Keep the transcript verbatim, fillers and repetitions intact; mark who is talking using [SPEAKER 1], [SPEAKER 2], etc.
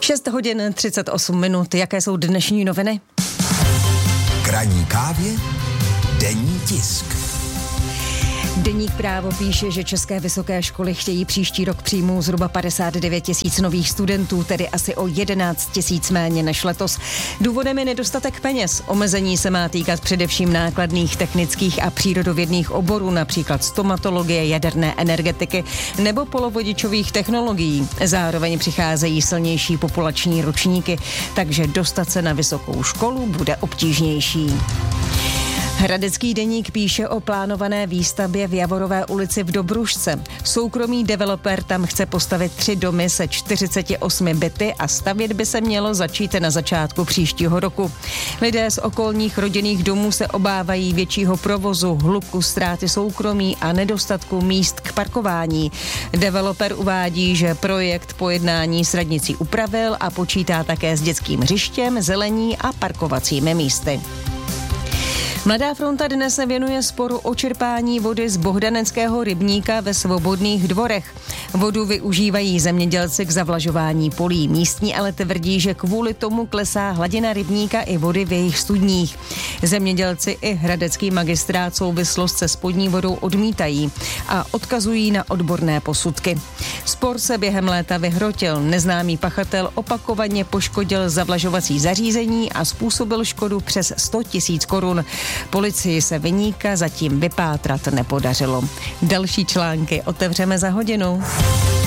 [SPEAKER 1] šest hodin třicet osm minut. Jaké jsou dnešní noviny?
[SPEAKER 2] K ranní kávě denní tisk.
[SPEAKER 1] Deník Právo píše, že české vysoké školy chtějí příští rok přijmout zhruba padesát devět tisíc nových studentů, tedy asi o jedenáct tisíc méně než letos. Důvodem je nedostatek peněz. Omezení se má týkat především nákladných technických a přírodovědných oborů, například stomatologie, jaderné energetiky nebo polovodičových technologií. Zároveň přicházejí silnější populační ročníky, takže dostat se na vysokou školu bude obtížnější. Hradecký deník píše o plánované výstavbě v Javorové ulici v Dobrušce. Soukromý developer tam chce postavit tři domy se čtyřiceti osmi byty a stavět by se mělo začít na začátku příštího roku. Lidé z okolních rodinných domů se obávají většího provozu, hluku, ztráty soukromí a nedostatku míst k parkování. Developer uvádí, že projekt po jednání s radnicí upravil a počítá také s dětským hřištěm, zelení a parkovacími místy. Mladá fronta dnes se věnuje sporu o čerpání vody z Bohdaneckého rybníka ve Svobodných Dvorech. Vodu využívají zemědělci k zavlažování polí. Místní ale tvrdí, že kvůli tomu klesá hladina rybníka i vody v jejich studních. Zemědělci i hradecký magistrát souvislost se spodní vodou odmítají a odkazují na odborné posudky. Spor se během léta vyhrotil. Neznámý pachatel opakovaně poškodil zavlažovací zařízení a způsobil škodu přes sto tisíc korun. Policii se viníka zatím vypátrat nepodařilo. Další články otevřeme za hodinu.